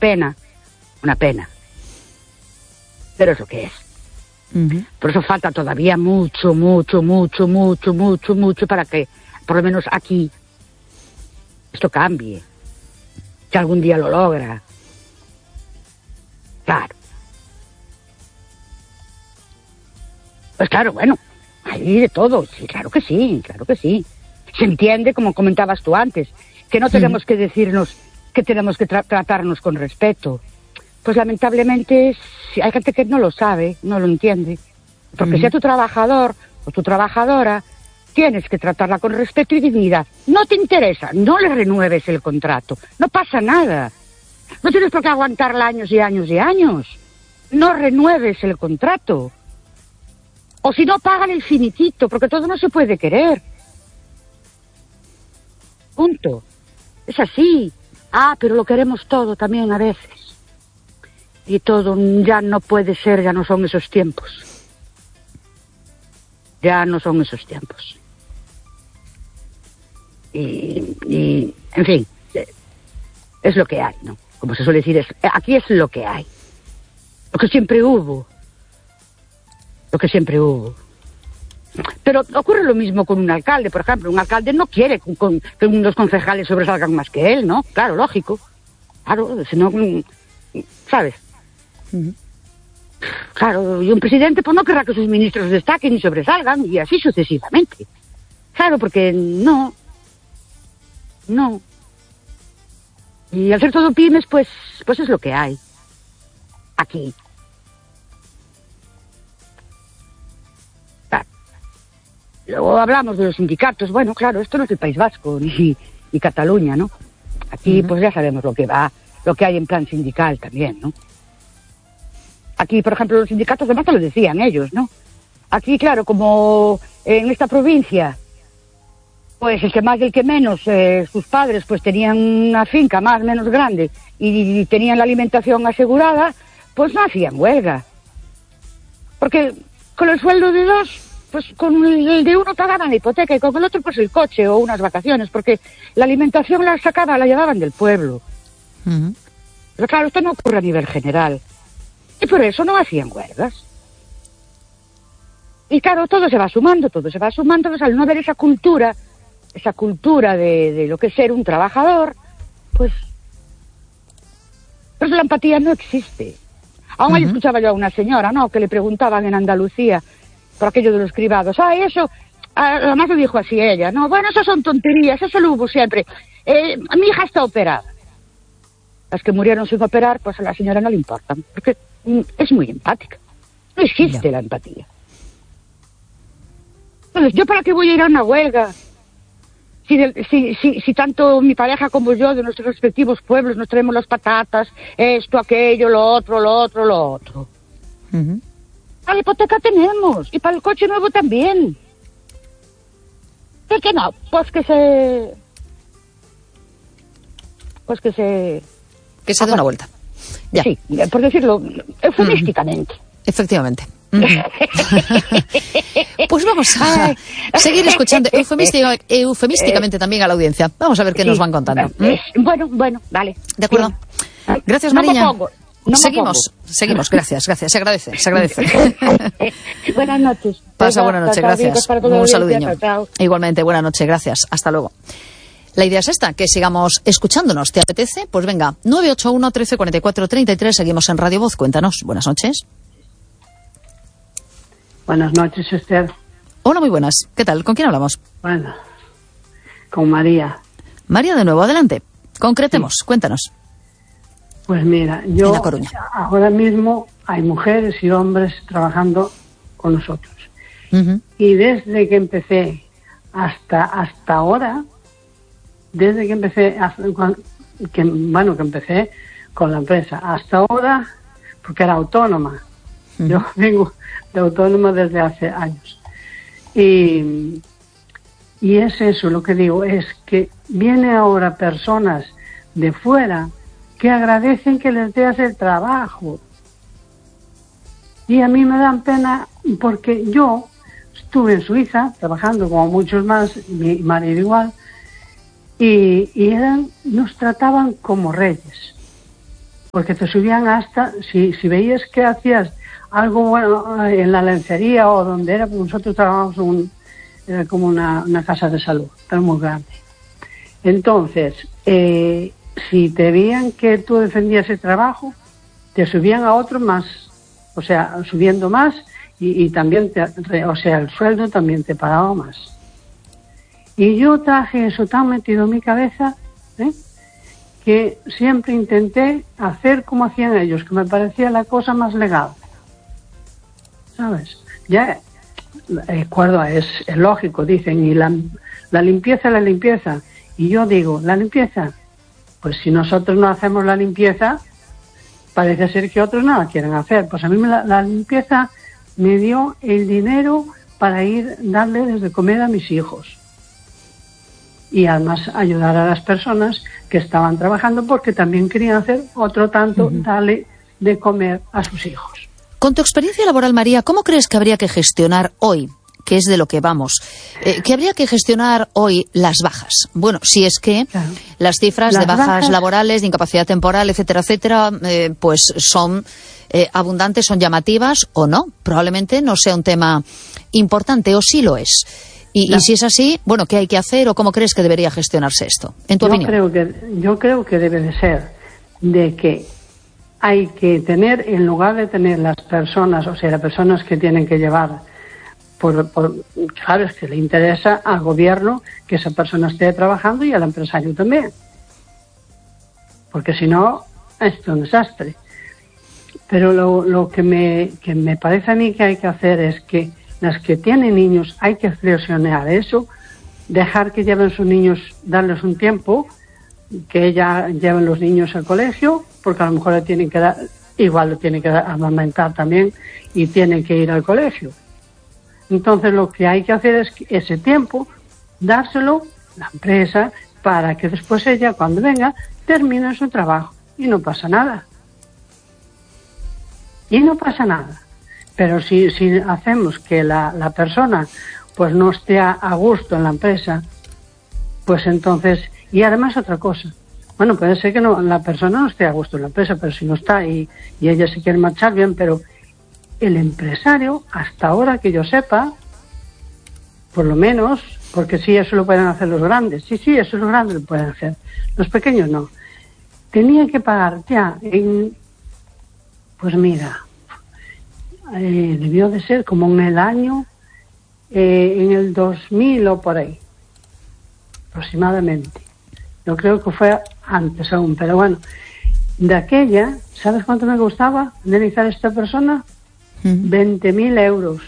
pena, pero es lo que es. Por eso falta todavía mucho para que, por lo menos aquí, esto cambie. Que algún día lo logra. Claro. Pues claro, bueno, hay de todo. Sí, claro que sí. Se entiende, como comentabas tú antes, que no tenemos que decirnos que tenemos que tratarnos con respeto. Pues lamentablemente hay gente que no lo sabe, no lo entiende. Porque si a tu trabajador o tu trabajadora tienes que tratarla con respeto y dignidad. No te interesa, no le renueves el contrato. No pasa nada. No tienes por qué aguantarla años y años y años. No renueves el contrato. O si no, págale el finiquito, porque todo no se puede querer. Punto. Es así. Pero lo queremos todo también a veces. Y todo ya no puede ser, ya no son esos tiempos. Ya no son esos tiempos. Y en fin, es lo que hay, ¿no? Como se suele decir, aquí es lo que hay. Lo que siempre hubo. Pero ocurre lo mismo con un alcalde, por ejemplo. Un alcalde no quiere que los concejales sobresalgan más que él, ¿no? Claro, lógico. Claro, si no, ¿sabes? Claro, y un presidente pues no querrá que sus ministros destaquen y sobresalgan, y así sucesivamente. Claro, porque no. Y al ser todo pymes, pues es lo que hay. Aquí. Claro. Luego hablamos de los sindicatos. Bueno, claro, esto no es el País Vasco ni Cataluña, ¿no? Aquí pues ya sabemos lo que hay en plan sindical también, ¿no? Aquí, por ejemplo, los sindicatos, además te lo decían ellos, ¿no? Aquí, claro, como en esta provincia, pues el que más y el que menos, sus padres pues tenían una finca más o menos grande y tenían la alimentación asegurada, pues no hacían huelga. Porque con el sueldo de dos, pues con el de uno pagaban la hipoteca y con el otro pues el coche o unas vacaciones, porque la alimentación la llevaban del pueblo. Pero claro, esto no ocurre a nivel general. Y por eso no hacían huelgas. Y claro, todo se va sumando, pues al no haber esa cultura de lo que es ser un trabajador, pues la empatía no existe. Aún ahí escuchaba yo a una señora, ¿no?, que le preguntaban en Andalucía por aquello de los cribados. Eso, además lo dijo así ella, ¿no? Bueno, eso son tonterías, eso lo hubo siempre. Mi hija está operada. Las que murieron sin operar, pues a la señora no le importan, porque es muy empática. No existe la empatía. Entonces, ¿yo para qué voy a ir a una huelga? Si tanto mi pareja como yo, de nuestros respectivos pueblos, nos traemos las patatas, esto, aquello, lo otro. Para la hipoteca tenemos, y para el coche nuevo también. ¿Por qué no? Pues que se Que se dé una vuelta. Ya. Sí, por decirlo eufemísticamente. Efectivamente. Pues vamos a seguir escuchando eufemísticamente también a la audiencia. Vamos a ver qué nos van contando. Bueno, vale. De acuerdo. Sí. Gracias, Mariña. Seguimos. Gracias. Se agradece. Buenas noches. Pasa buena noche, gracias. Un saludinho. Chao. Igualmente, buena noche, gracias. Hasta luego. La idea es esta, que sigamos escuchándonos. ¿Te apetece? Pues venga, 981 13 44 33, seguimos en Radio Voz. Cuéntanos. Buenas noches. Buenas noches, Esther. Hola, muy buenas. ¿Qué tal? ¿Con quién hablamos? Bueno, con María. María, de nuevo, adelante. Concretemos, cuéntanos. Pues mira, En La Coruña. Ahora mismo hay mujeres y hombres trabajando con nosotros. Y desde que empecé hasta ahora, desde que empecé, que empecé con la empresa, hasta ahora, porque era autónoma. Yo vengo de autónoma desde hace años. Y es eso lo que digo, es que vienen ahora personas de fuera que agradecen que les des el trabajo. Y a mí me dan pena porque yo estuve en Suiza trabajando como muchos más, mi marido igual, y nos trataban como reyes. porque te subían hasta, si veías que hacías algo bueno en la lencería o donde era, pues nosotros trabajábamos era como una casa de salud, era muy grande. Entonces, si te veían que tú defendías ese trabajo, te subían a otro más, o sea, subiendo más, y también, o sea, el sueldo también te pagaba más. Y yo traje eso tan metido en mi cabeza, que siempre intenté hacer como hacían ellos, que me parecía la cosa más legal. ¿Sabes? Ya, es lógico, dicen, y la limpieza es la limpieza. Y yo digo, ¿la limpieza? Pues si nosotros no hacemos la limpieza, parece ser que otros no la quieren hacer. Pues a mí la limpieza me dio el dinero para darles de comer a mis hijos. Y además ayudar a las personas que estaban trabajando, porque también querían hacer otro tanto, darle de comer a sus hijos. Con tu experiencia laboral, María, ¿cómo crees que habría que gestionar hoy, que es de lo que vamos, que habría que gestionar hoy las bajas? Bueno, si es que las cifras de bajas laborales, de incapacidad temporal, etcétera, etcétera, pues son abundantes, son llamativas o no. Probablemente no sea un tema importante, o sí lo es. Y si es así, bueno, ¿qué hay que hacer o cómo crees que debería gestionarse esto, en tu opinión? Yo creo que debe de ser de que hay que tener, en lugar de tener las personas, o sea, las personas que tienen que llevar, claro, es que le interesa al gobierno que esa persona esté trabajando y al empresario también. Porque si no, es un desastre. Pero lo que me parece a mí que hay que hacer es que las que tienen niños hay que presionar eso, dejar que lleven sus niños, darles un tiempo, que ella lleven los niños al colegio, porque a lo mejor le tienen que dar, igual lo tienen que amamantar también y tienen que ir al colegio. Entonces lo que hay que hacer es que ese tiempo dárselo la empresa para que después ella, cuando venga, termine su trabajo y no pasa nada. Y no pasa nada. Pero si hacemos que la persona pues no esté a gusto en la empresa, pues entonces, y además otra cosa, bueno, puede ser que la persona no esté a gusto en la empresa, pero si no está y ella se quiere marchar, bien, pero el empresario, hasta ahora que yo sepa, por lo menos, porque sí, eso lo pueden hacer los grandes, sí, eso los grandes lo pueden hacer, los pequeños no, tenía que pagar ya pues mira, debió de ser como en el año, en el 2000 o por ahí, aproximadamente. Yo creo que fue antes aún, pero bueno, de aquella, ¿sabes cuánto me costaba indemnizar a esta persona? 20.000 euros.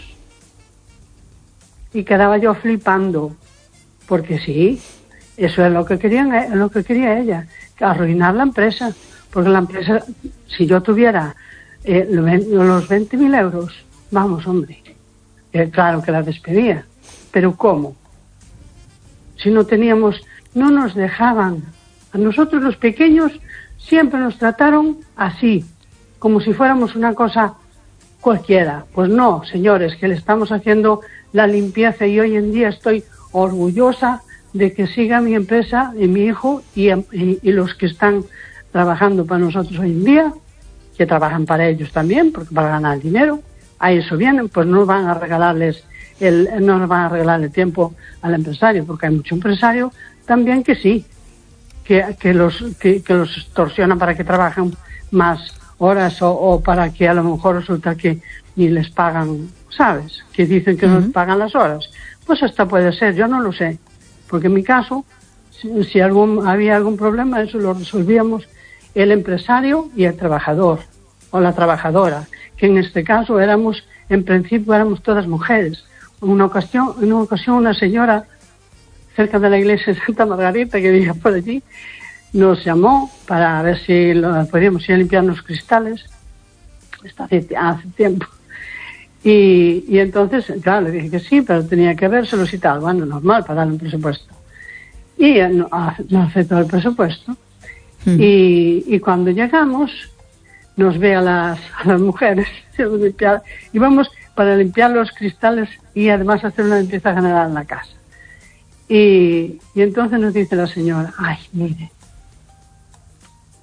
Y quedaba yo flipando, porque sí, eso es lo que quería ella, arruinar la empresa, porque la empresa, si yo tuviera los 20.000 euros, vamos, hombre, claro que la despedía, pero ¿cómo? Si no nos dejaban, a nosotros los pequeños siempre nos trataron así, como si fuéramos una cosa cualquiera. Pues no, señores, que le estamos haciendo la limpieza, y hoy en día estoy orgullosa de que siga mi empresa y mi hijo y los que están trabajando para nosotros hoy en día, que trabajan para ellos también, porque para ganar dinero, a eso vienen, pues no van a regalarle el tiempo al empresario, porque hay mucho empresario también que sí, que los extorsionan para que trabajen más horas o para que a lo mejor resulta que ni les pagan, ¿sabes? Que dicen que no les pagan las horas. Pues hasta puede ser, yo no lo sé, porque en mi caso, si había algún problema, eso lo resolvíamos el empresario y el trabajador o la trabajadora, que en este caso en principio éramos todas mujeres. En una ocasión una señora cerca de la iglesia de Santa Margarita, que vivía por allí, nos llamó para ver si podíamos ir a limpiar los cristales, hace tiempo. Y entonces, claro, le dije que sí, pero tenía que vérselos y tal, bueno, normal, para darle un presupuesto. Y no aceptó el presupuesto. Y cuando llegamos, nos ve a las mujeres y vamos para limpiar los cristales y además hacer una limpieza general en la casa. Y entonces nos dice la señora, ay, mire,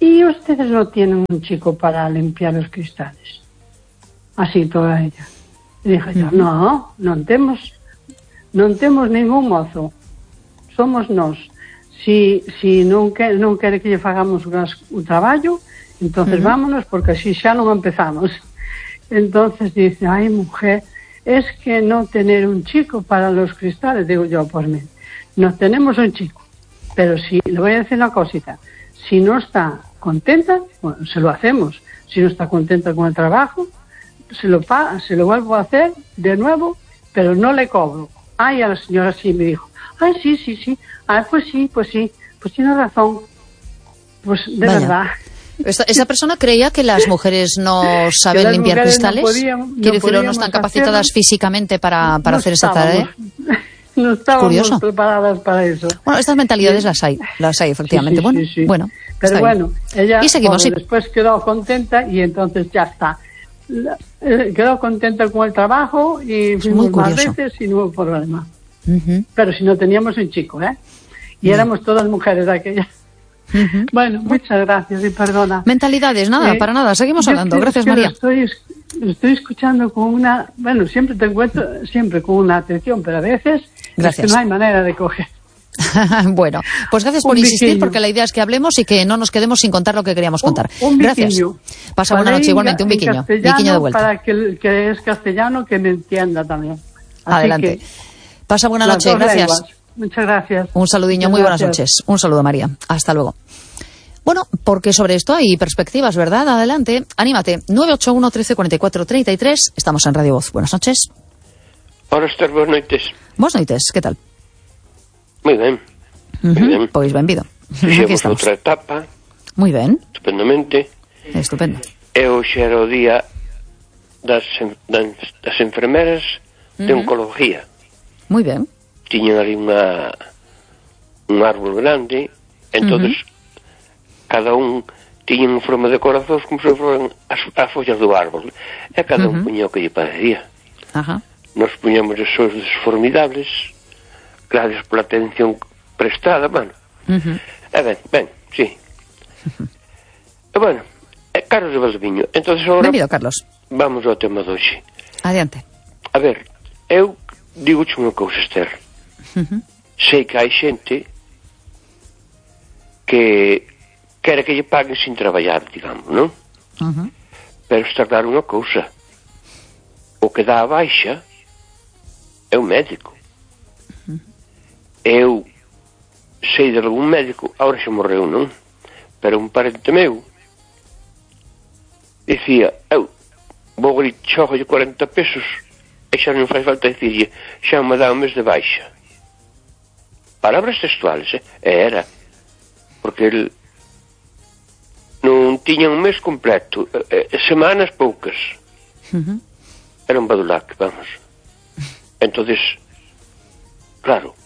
¿y ustedes no tienen un chico para limpiar los cristales? Así toda ella. E dije yo, non temos ningún mozo, somos nós. Si non quere que lle fagamos o traballo, entonces vámonos, porque así xa non empezamos. Entonces dice, ay mujer, es que no tener un chico para los cristales. Digo yo, pues mira, no tenemos un chico, pero si, le voy a decir una cosita, si no está contenta, bueno, se lo hacemos. Si no está contenta con el trabajo, se lo vuelvo a hacer de nuevo, pero no le cobro. Ay, a la señora sí me dijo, ay, sí, ay, pues sí, pues tiene razón, pues de verdad. ¿Esa persona creía que las mujeres no saben limpiar cristales? Quiere decir, no están capacitadas físicamente para hacer esa tarea. No estábamos preparadas para eso. Bueno, estas mentalidades las hay efectivamente. Sí. Bueno, pero bueno, ella y seguimos, después quedó contenta y entonces ya está. Quedó contenta con el trabajo y fuimos más veces y no hubo problema. Pero si no teníamos un chico, y éramos todas mujeres aquellas. Bueno, muchas gracias y perdona. Mentalidades, nada, para nada, seguimos hablando. Gracias, María. Estoy escuchando con una, bueno, siempre te encuentro siempre con una atención, pero a veces es que no hay manera de coger. Bueno, pues gracias por insistir, porque la idea es que hablemos y que no nos quedemos sin contar lo que queríamos contar. Gracias. Pasa buena noche, igualmente, un biquiño de vuelta. Para que es castellano, que me entienda también. Así adelante. Pasa buena noche, gracias. Lenguas. Muchas gracias. Un saludiño, muy buenas noches. Un saludo, María. Hasta luego. Bueno, porque sobre esto hay perspectivas, ¿verdad? Adelante, anímate. 981 13 44 33. Estamos en Radio Voz. Buenas noches. Hola, Esther, buenas noites. Buenas noites, ¿qué tal? Moi ben. Pois benvido. Fixemos outra etapa. Moi ben. Estupendamente. Estupendo. E hoxe era o día das enfermeras de oncología. Moi ben. Tiñan ali un árbol grande, entonces cada un tiña en forma de corazóns como se foran as follas do árbol. E cada un puña o que lle parecía. Nos puñamos esos formidables, gracias pola atención prestada, bueno. Ben, sí. E bueno, Carlos de Valdeviño. Entonces agora Carlos. Vamos ao tema de hoxe. Adiante. A ver, eu digo unha cousa, Esther. Sei que hai xente que quere que lle paguen sin traballar, digamos, non? Pero está claro unha cousa. O que dá a baixa é o médico. Eu sei de algún médico, ahora xa morreu, non? Pero un parente meu dicía, eu vou ali, xogo 40 pesos e xa non fai falta dicirlle, xa me dá un mes de baixa. Palabras textuales, era, porque el non tiña un mes completo, semanas poucas. Era un badulac, vamos. Entonces, claro,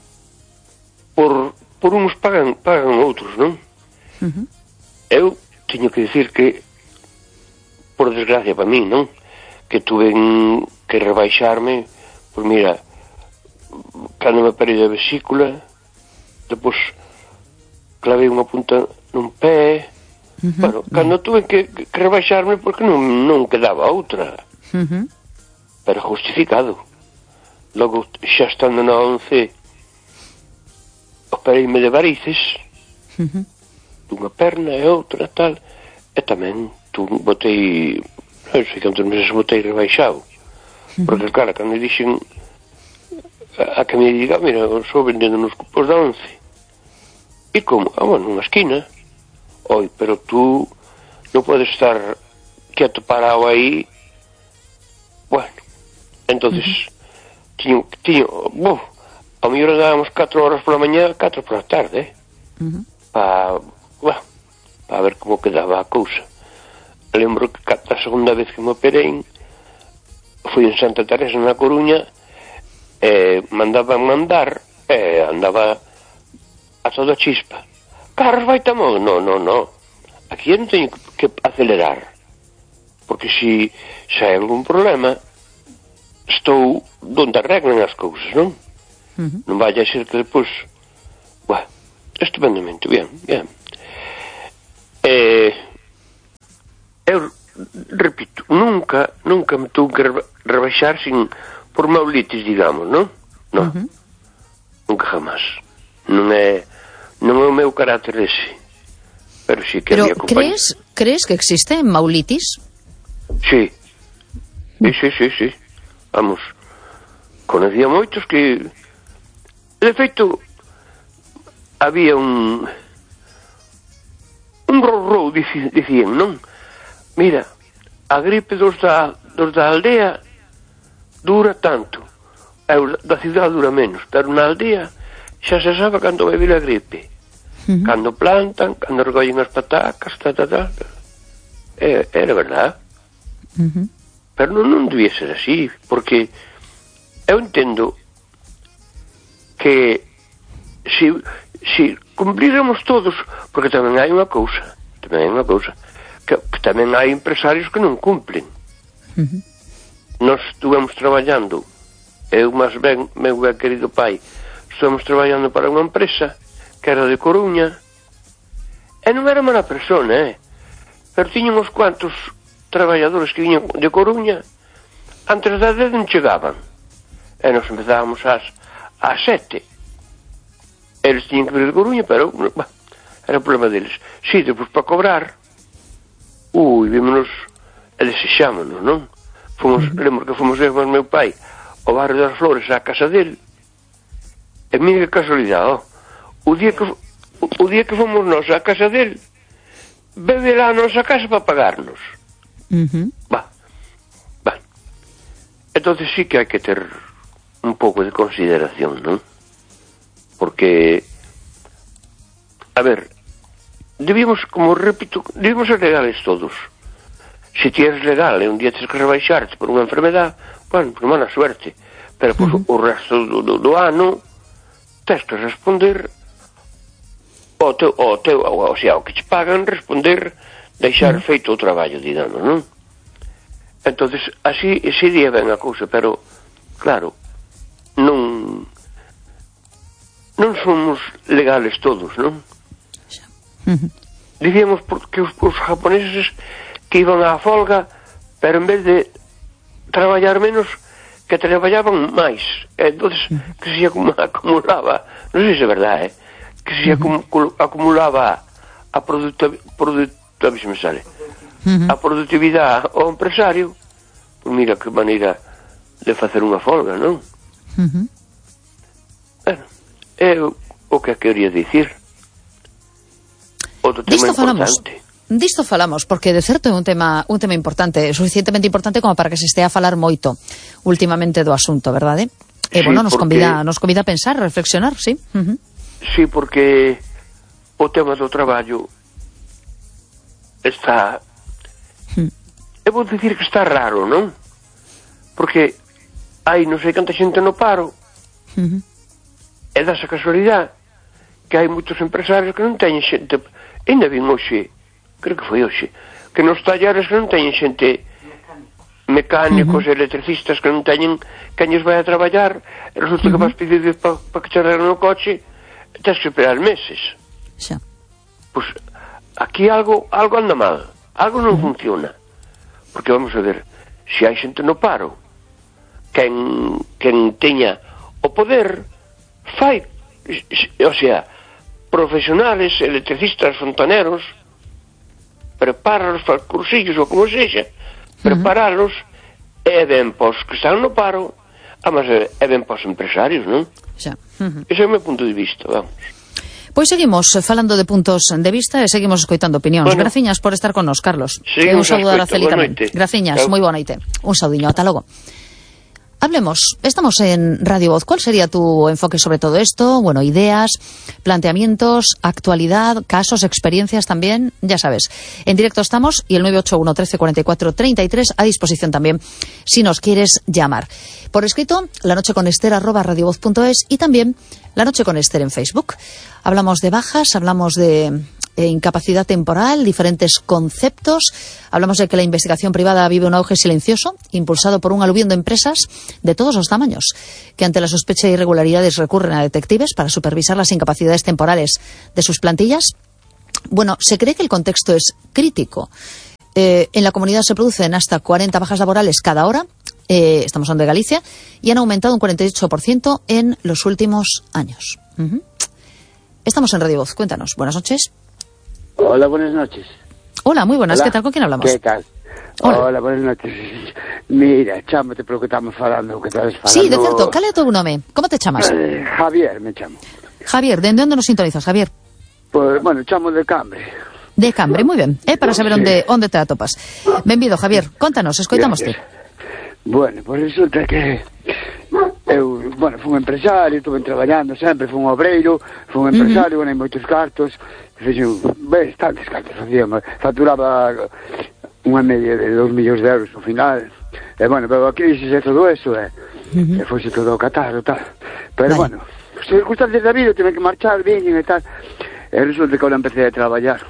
por uns pagan outros, non? Eu teño que dicir que, por desgracia para mí, non? Que tuve que rebaixarme, pois mira, cando me parei da vesícula, depois clavei unha punta nun pé, bueno, cando tuve que rebaixarme porque non quedaba outra, pero justificado. Logo, xa estando na 11, opereime de varices, dunha perna e outra, tal, e tamén botei, non sei cantos meses botei rebaixado, porque, claro, cando me dixen a que me diga, mira, só vendendo nos cupos da 11, e como? Bueno, nunha esquina. Oi, pero tú non podes estar quieto parado aí. Bueno, entonces tiño ao mellor dábamos 4 horas pola mañá, 4 pola tarde, para ver como quedaba a cousa. Lembro que a segunda vez que me operei fui en Santa Teresa na Coruña, mandaban mandar, andaba a toda chispa. Carlos, vai tamón? No. Aquí eu non teño que acelerar, porque se hai algún problema estou donde arreglan as cousas, non? Non vai a ser que depois estupendamente, bien. eu repito, nunca me tuve que rebaixar por maulitis, digamos, non? Non. Nunca jamás. Non é o meu carácter ese. Pero sí que había compañeros. ¿Crees que existe maulitis? Sí. Sí. Vamos, conocía moitos que... De feito, había un rou, dicían, non? Mira, a gripe dos da aldea dura tanto, da cidade dura menos, pero na aldea xa se sabe cando vai vir a gripe, cando plantan, cando recollen as patacas, era verdad. Pero non debía ser así, porque eu entendo que se cumplíramos todos, porque tamén hai unha cousa, que tamén hai empresarios que non cumplen. Nós estuvemos traballando, eu máis ben, meu ben querido pai, estuvemos traballando para unha empresa que era de Coruña, e non era mala persona, pero tiñan uns cuantos traballadores que viñan de Coruña, antes das 10 non chegaban, e nos empezábamos ás 7. Eles tiñan que vir de Coruña, pero era o problema deles. Si, depois para cobrar, vímonos e desexámonos, non? Lembro que fomos ver con meu pai ao barrio das Flores, á casa del, e mira que casualidade, o día que fomos nós á casa del, bebe lá a nosa casa para pagarnos. Entonces sí que hai que ter un pouco de consideración, non? Porque, a ver, debíamos, como repito, debíamos ser legales todos. Se ti eres legal e un día tens que rebaixarte por unha enfermedad, bueno, por mala suerte, pero pues, o resto do ano tens que responder o sea, o que te pagan, responder, deixar feito o traballo, digamos, non? Entonces, así iría ben a cousa, pero, claro, non somos legales todos, non? Dicíamos que os japoneses que iban á folga, pero en vez de traballar menos, que traballaban máis. Entonces, que se acumulaba, non sei se é verdade, que se acumulaba a productividade ao empresario. Pues mira que maneira de facer unha folga, non? Bueno, é o que quería dicir. Outro tema importante. Disto falamos, porque de certo é un tema importante, suficientemente importante como para que se estea a falar moito últimamente do asunto, verdade? E, bueno, nos convida a pensar, a reflexionar, sí? Sí, porque o tema do traballo está... Eu vou dicir que está raro, non? Porque hai non sei canta xente no paro, e dá esa casualidade que hai moitos empresarios que non teñen xente, ainda vin hoxe, creo que foi hoxe, que nos tallares que non teñen xente, mecánicos, electricistas que non teñen quen lles vai a traballar, e resulta que vas pedir para que te arreglen no coche, tens que esperar meses. Xa. Pois aquí algo anda mal, algo non funciona, porque vamos a ver, se hai xente no paro, quen teña o poder fai, o sea, profesionales, electricistas, fontaneros, prepáralos para cursillos ou como sexa, prepáralos, é ben pos que están no paro, mas é ben pos empresarios, non? Xa. Ese é o meu punto de vista, vamos. Pois seguimos falando de puntos de vista e seguimos escoitando opinións. Bueno, graciñas por estar con nos, Carlos. Un saúdo a Araceli tamén. Graciñas, moi boa noite. Un saudiño, ata logo. Hablemos, estamos en Radio Voz. ¿Cuál sería tu enfoque sobre todo esto? Bueno, ideas, planteamientos, actualidad, casos, experiencias también, ya sabes. En directo estamos y el 981 13 44 33 a disposición también si nos quieres llamar. Por escrito, lanocheconester@radiovoz.es y también La Noche con Ester en Facebook. Hablamos de bajas, hablamos de incapacidad temporal, diferentes conceptos. Hablamos de que la investigación privada vive un auge silencioso, impulsado por un aluvión de empresas de todos los tamaños, que ante la sospecha de irregularidades recurren a detectives para supervisar las incapacidades temporales de sus plantillas. Bueno, se cree que el contexto es crítico. En la comunidad se producen hasta 40 bajas laborales cada hora. Estamos hablando de Galicia, y han aumentado un 48% en los últimos años. Estamos en Radio Voz, cuéntanos. Buenas noches. Hola, buenas noches. Hola, muy buenas. Hola. ¿Qué tal? ¿Con quién hablamos? ¿Qué tal? Hola, buenas noches. Mira, chámate polo que estamos falando, que estás falando... Sí, de certo, cal é o teu nome? Como te chamas? Javier, me chamo. Javier, ¿de onde nos sintonizas, Javier? Pues, bueno, chamo de Cambre. De Cambre, moi ben. Para saber onde te atopas. Benvido, Javier. Contanos, escoitamoste. Bueno, pues resulta que eu, bueno, fui un empresario, estuve traballando sempre, fui un obreiro, fui un empresario, ganei moitos cartos, fixen bastantes cartos, facturaba unha media de 2 millóns de euros no final, e bueno, pero a crisis e todo eso, e foxe todo o catarro, tal, pero bueno, circunstancias da vida, tive que marchar, viñen e tal, e resulta que ahora empecé a traballar,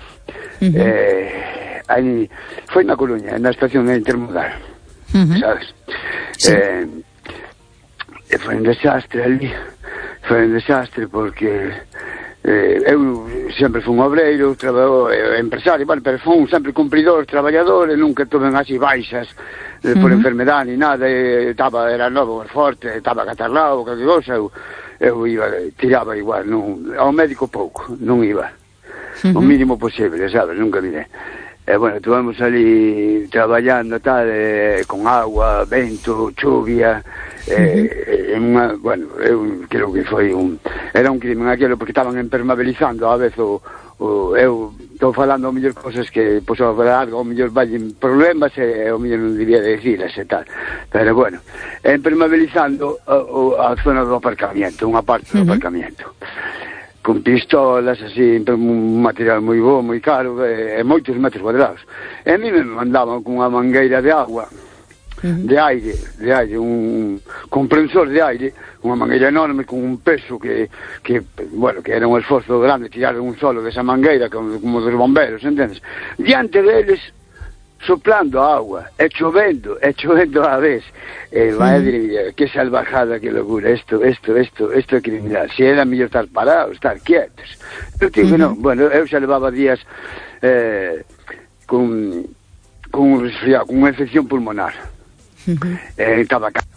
aí, foi na Coruña, na estación intermodal, sabes? Sí. Foi un desastre ali, foi un desastre porque eu sempre fui un obreiro, empresario, bueno, pero fui sempre cumpridor, traballador, e nunca tuve así baixas por enfermedade ni nada, era novo, forte, estaba catarrado, calque cosa, eu iba, tiraba igual, ao médico pouco, non iba, o mínimo posible, sabes, nunca miré. Bueno, estuvemos ali traballando tal, con agua, vento, chuvia, bueno, eu creo que foi era un crimen aquilo, porque estaban impermeabilizando a vez eu estou falando ao mellor cosas que, pois, ao mellor vallen problemas e ao mellor non debía decilas e tal, pero bueno, impermeabilizando a zona do aparcamiento, unha parte do aparcamiento, con pistolas, así, un material moi bo, moi caro, e moitos metros cuadrados. E a mí me mandaban con unha mangueira de agua, de aire, un comprensor de aire, unha mangueira enorme con un peso que bueno, que era un esforzo grande tirar un solo desa mangueira, como dos bomberos, entendes? Diante deles, soplando a agua, e chovendo a vez, madre mía, que salvajada, que locura, esto é criminal, se era mellor estar parados, estar quietos, eu digo, non, bueno, eu xa levaba días con un resfriado, con unha infección pulmonar, estaba acá.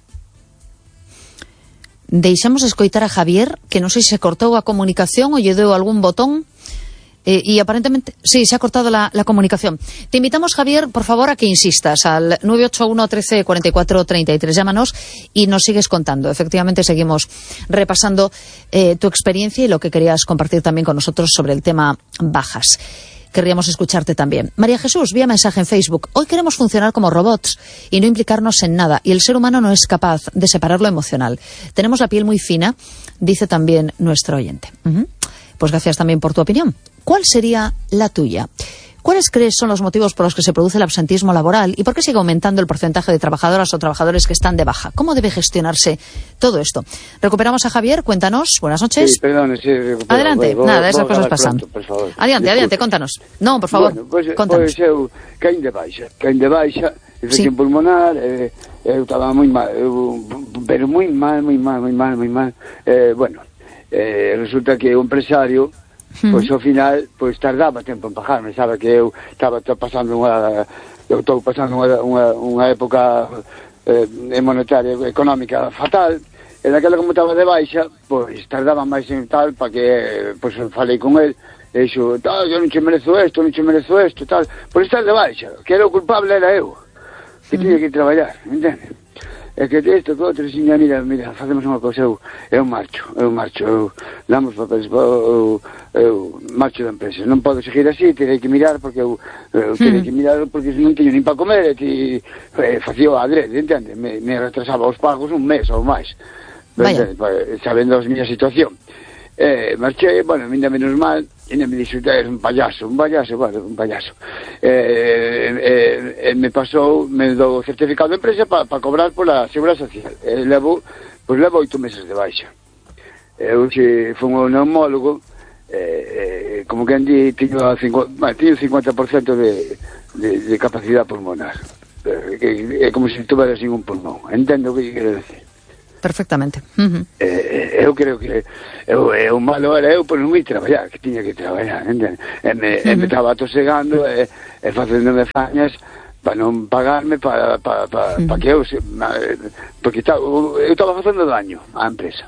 Deixamos escoitar a Javier, que non sei se cortou a comunicación ou lle deu algún botón. Y aparentemente, sí, se ha cortado la comunicación. Te invitamos, Javier, por favor, a que insistas al 981 13 44 33. Llámanos y nos sigues contando. Efectivamente, seguimos repasando tu experiencia y lo que querías compartir también con nosotros sobre el tema bajas. Querríamos escucharte también. María Jesús, vía mensaje en Facebook. Hoy queremos funcionar como robots y no implicarnos en nada. Y el ser humano no es capaz de separar lo emocional. Tenemos la piel muy fina, dice también nuestro oyente. Pues gracias también por tu opinión. ¿Cuál sería la tuya? ¿Cuáles crees son los motivos por los que se produce el absentismo laboral y por qué sigue aumentando el porcentaje de trabajadoras o trabajadores que están de baja? ¿Cómo debe gestionarse todo esto? Recuperamos a Javier, cuéntanos. Buenas noches. Sí, perdón, sí, adelante, nada, esas cosas pasan. Pronto, adelante, contanos. No, por favor, bueno, contanos. Pois eu caín de baixa, infección pulmonar, eu estaba moi mal, pero moi mal. Bueno, resulta que o empresario, pois ao final, pois tardaba tempo en pagarme, sabe que eu estou pasando unha época monetaria, económica fatal, e daquela como estaba de baixa, pois tardaba máis en tal, para que, pois falei con el, e dixo, eu non che merezo isto, tal, por estar de baixa, que era o culpable era eu, que tiña que traballar, entende? É que isto, que outro, dixo, mira, facemos unha cousa, eu marcho, damos papeles, eu marcho da empresa, non podo seguir así, terei que mirar, porque eu terei que mirar, porque non teño nin para comer, e facía o adrede, entende? Me retrasaba os pagos un mes ou máis, sabendo a miña situación. Marchei, bueno, ainda menos mal, ainda me dixo, é un payaso. Me pasou, me dou o certificado de empresa para cobrar pola Seguridade Social. Levo 8 meses de baixa. Eu fui un neumólogo, como que andi, tiño 50% de capacidade pulmonar. É como se tuvera sin un pulmón. Entendo o que quero decir. perfectamente. Eu creo que o malo era eu por non ir traballar, que tiña que traballar, entende? Me estaba atosegando e facéndome fañas para non pagarme para que eu porque eu estaba facendo daño á empresa.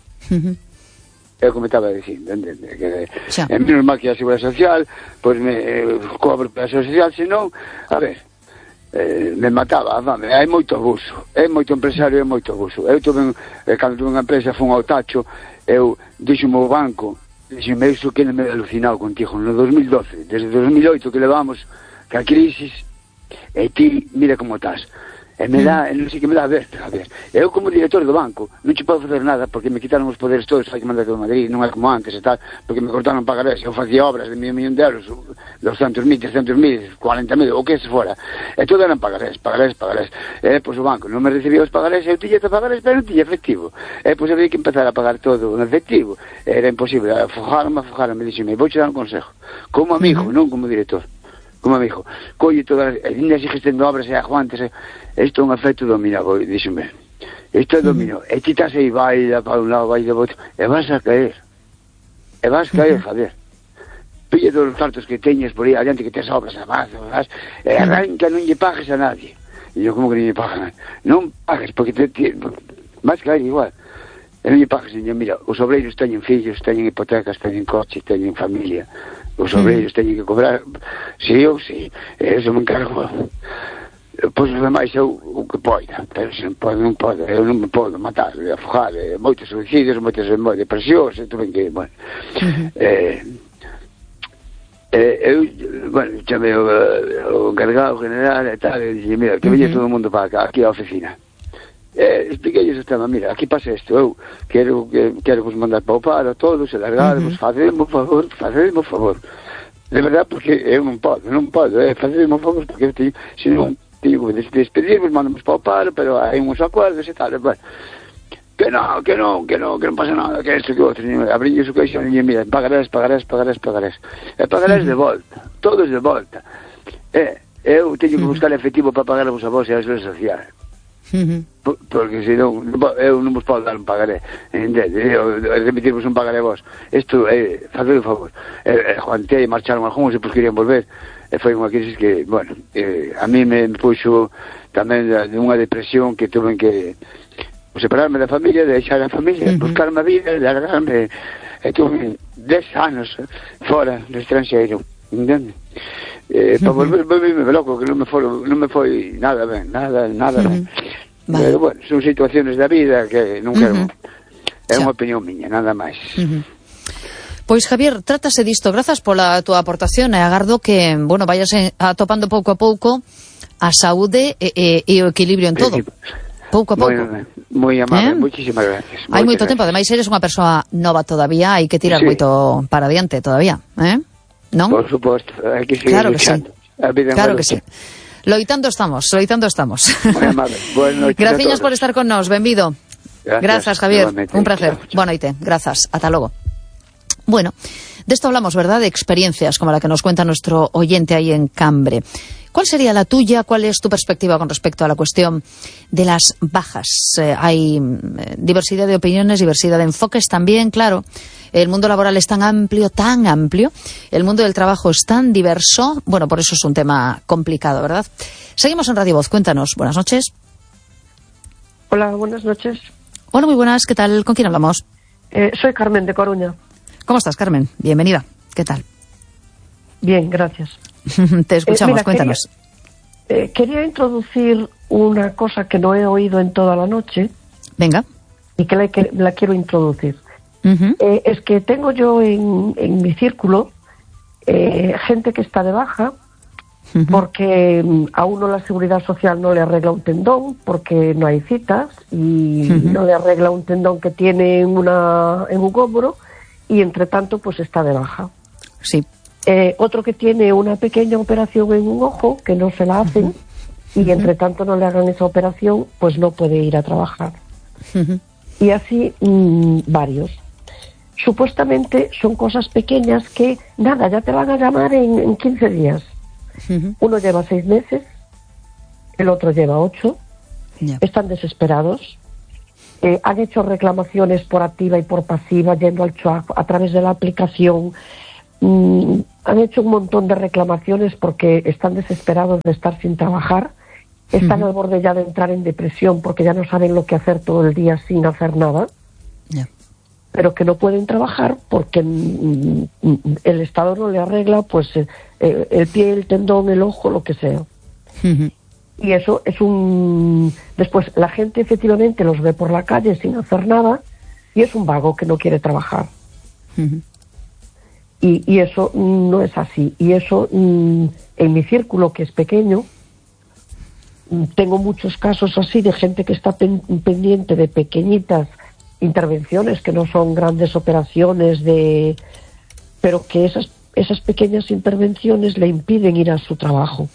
É o que me estaba dicindo, entende? Que é menos mal que a Seguridade Social, pois me cobro para a Seguridade Social, senón, a ver, me mataba, vame, hai moito abuso, é moito empresario, é moito abuso. Eu cando tuve unha empresa, fun ao tacho, eu dixo-me o banco, dixo-me iso que me he alucinado contigo, no 2012, desde 2008 que levamos que a crisis, e ti, mira como estás. E me dá, non sei que me dá, a ver, eu como director do banco non te podo facer nada porque me quitaron os poderes todos, hai que mandar todo a Madrid, non é como antes e tal, porque me cortaron pagarés, eu facía obras de 1.000.000 de euros, 200.000, 300.000, 40.000, o que se fora, e todo eran pagarés, e pois o banco non me recibía os pagarés, eu tiña pagarés, pero non tiña efectivo, e pois había que empezar a pagar todo en efectivo, era imposible, afojarme, dixeme, vou che dar un consejo, como amigo, non como director. Como me dijo, colle todas, ainda sigues tendo obras e aguantes, isto é un efecto dominó, díxeme, isto é dominó, e ti estás aí, baila para un lado, baila para outro, e vas a caer, Javier. Pille todos os cartos que teñes por aí adiante, que tes obras abaixo, e arranca, non lle pagues a nadie. E eu, como que non lle pagues a nadie? Non pagues, porque vas caer igual. E non lle pagues, mira, os obreiros teñen fillos, teñen hipotecas, teñen coches, teñen familia. Os obreiros teñen que cobrar, si eu, eso me encargo, pois os demais eu o que poida, pero se non podo, eu non me podo matar, afogar, moitos suicidios, moitas depresións, e tuve que, bueno, eu, bueno, chamei o encargado general e tal, e dixen, mira, que veñe todo o mundo para acá, aquí á oficina. Expliquei o tema, mira, aquí pasa isto, eu quero vos mandar para o paro a todos, e largarvos, facedme o favor, de verdad, porque eu non podo, facedme o favor, porque senón teño que despedirvos, mandamos para o paro, pero hai uns acuerdos e tal, bueno, que non pasa nada, que isto, que outro, abrilles o queixo, e mira, pagarás, e pagarás de volta, todos de volta, eu teño que buscar efectivo para pagarvos a vos e a Seguridade Social. Porque senón eu non vos podo dar un pagaré, entende? Remitirvos un pagaré vos, isto é facer un favor. Juantei, marcharon algúns e pois querían volver, e foi unha crisis que, bueno, a mí me puxo tamén de unha depresión que tuve que separarme da familia, deixar a familia, buscarme a vida, largarme, e tuve 10 anos fora do estranxeiro, entende? Para volverme loco, que non me foi nada ben, nada ben. Pero, bueno, son situaciones da vida que non quero, é unha opinión miña, nada máis. Pois, Javier, trátase disto, grazas pola túa aportación, e agardo que, bueno, vayas atopando pouco a pouco a saúde e o equilibrio en todo. Pouco a pouco. Moi amable, muchísimas gracias. Hai moito tempo, ademais eres unha persoa nova todavía, hai que tirar moito para adiante todavía, non? Por suposto, hai que seguir luchando. Claro que sí. Loitando estamos. Moi amable. Graciñas por estar con nós, benvido. Grazas, Javier, un placer. Boa noite, grazas, ata logo. Bueno, de esto hablamos, ¿verdad? De experiencias como la que nos cuenta nuestro oyente ahí en Cambre. ¿Cuál sería la tuya? ¿Cuál es tu perspectiva con respecto a la cuestión de las bajas? Hay diversidad de opiniones, diversidad de enfoques también, claro. El mundo laboral es tan amplio. El mundo del trabajo es tan diverso. Bueno, por eso es un tema complicado, ¿verdad? Seguimos en Radio Voz. Cuéntanos. Buenas noches. Hola, buenas noches. Hola, muy buenas. ¿Qué tal? ¿Con quién hablamos? Soy Carmen, de Coruña. ¿Cómo estás, Carmen? Bienvenida. ¿Qué tal? Bien, gracias. Te escuchamos, cuéntanos. Quería introducir una cosa que no he oído en toda la noche. Venga. Y que la quiero introducir. Es que tengo yo en mi círculo gente que está de baja porque a uno la Seguridad Social no le arregla un tendón porque no hay citas y no le arregla un tendón que tiene en un hombro y entre tanto pues está de baja. Sí. Otro que tiene una pequeña operación en un ojo que no se la hacen y entre tanto no le hagan esa operación pues no puede ir a trabajar. Y así varios. Supuestamente son cosas pequeñas que, nada, ya te van a llamar en 15 días. Uno lleva 6 meses, el otro lleva 8, están desesperados han hecho reclamaciones por activa y por pasiva, yendo al CHUAC a través de la aplicación. Han hecho un montón de reclamaciones porque están desesperados de estar sin trabajar. Están al borde ya de entrar en depresión porque ya no saben lo que hacer todo el día sin hacer nada. Yeah. Pero que no pueden trabajar porque el Estado no le arregla pues el pie, el tendón, el ojo, lo que sea. Y eso es después la gente efectivamente los ve por la calle sin hacer nada y es un vago que no quiere trabajar. Y eso no es así. Y eso en mi círculo, que es pequeño, tengo muchos casos así de gente que está pendiente de pequeñitas intervenciones, que no son grandes operaciones, pero que esas pequeñas intervenciones le impiden ir a su trabajo.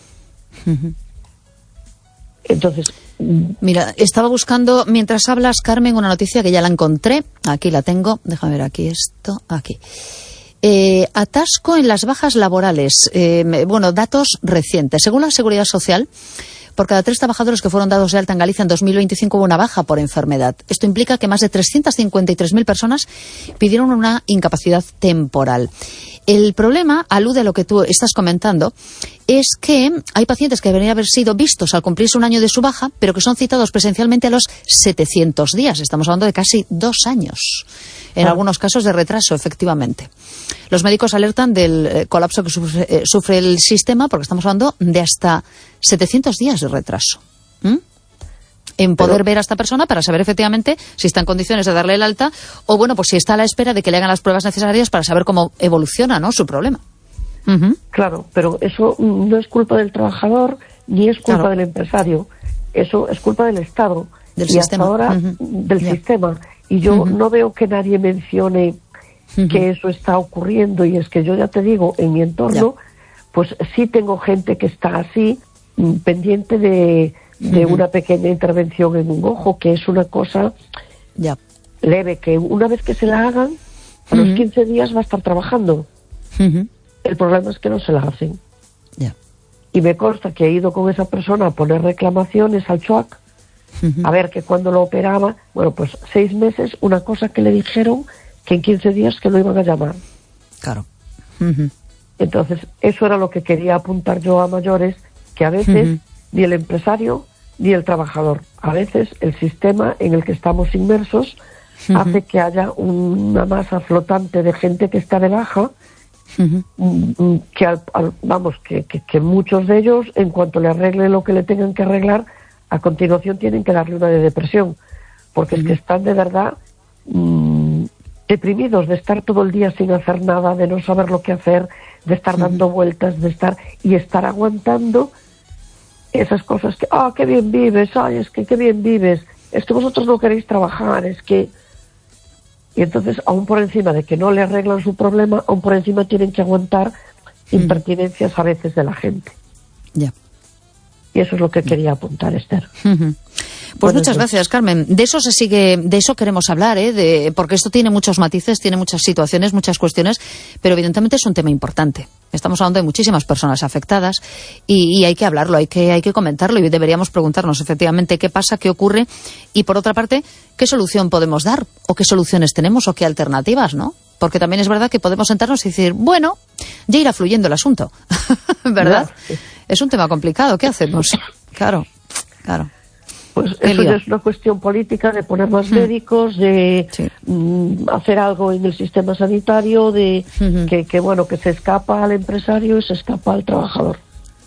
Entonces, mira, estaba buscando, mientras hablas, Carmen, una noticia que ya la encontré. Aquí la tengo. Déjame ver aquí esto. Aquí. Atasco en las bajas laborales. Datos recientes. Según la Seguridad Social, por cada 3 trabajadores que fueron dados de alta en Galicia en 2025 hubo una baja por enfermedad. Esto implica que más de 353.000 personas pidieron una incapacidad temporal. El problema, alude a lo que tú estás comentando, es que hay pacientes que deberían haber sido vistos al cumplirse un año de su baja, pero que son citados presencialmente a los 700 días. Estamos hablando de casi 2 años. En algunos casos de retraso, efectivamente. Los médicos alertan del colapso que sufre el sistema, porque estamos hablando de hasta 700 días de retraso. En poder ver a esta persona para saber efectivamente si está en condiciones de darle el alta o, pues si está a la espera de que le hagan las pruebas necesarias para saber cómo evoluciona, ¿no?, su problema. Claro, pero eso no es culpa del trabajador ni es culpa del empresario. Eso es culpa del Estado. Del y sistema. Hasta ahora del sistema. Y yo no veo que nadie mencione que eso está ocurriendo. Y es que yo ya te digo, en mi entorno, pues sí tengo gente que está así, pendiente de una pequeña intervención en un ojo, que es una cosa leve, que una vez que se la hagan, a los 15 días va a estar trabajando. El problema es que no se la hacen. Y me consta que he ido con esa persona a poner reclamaciones al CHUAC, a ver que cuando lo operaba, 6 meses, una cosa que le dijeron que en 15 días que lo iban a llamar. Claro. Entonces, eso era lo que quería apuntar yo a mayores, que a veces ni el empresario ni el trabajador, a veces el sistema en el que estamos inmersos hace que haya una masa flotante de gente que está de baja, que muchos de ellos, en cuanto le arreglen lo que le tengan que arreglar, a continuación tienen que darle una de depresión, porque es que están de verdad deprimidos de estar todo el día sin hacer nada, de no saber lo que hacer, de estar dando vueltas, de estar aguantando esas cosas que, qué bien vives, es que qué bien vives, es que vosotros no queréis trabajar, es que... Y entonces, aún por encima de que no le arreglan su problema, aún por encima tienen que aguantar impertinencias a veces de la gente. Y eso es lo que quería apuntar, Esther. Pues muchas gracias, Carmen. De eso queremos hablar, porque esto tiene muchos matices, tiene muchas situaciones, muchas cuestiones, pero evidentemente es un tema importante. Estamos hablando de muchísimas personas afectadas y hay que hablarlo, hay que comentarlo y deberíamos preguntarnos efectivamente qué pasa, qué ocurre y, por otra parte, qué solución podemos dar o qué soluciones tenemos o qué alternativas, ¿no? Porque también es verdad que podemos sentarnos y decir, ya irá fluyendo el asunto, ¿verdad? Es un tema complicado, ¿qué hacemos? Claro. Pues eso ya es una cuestión política de poner más médicos, de hacer algo en el sistema sanitario, de que se escapa al empresario y se escapa al trabajador.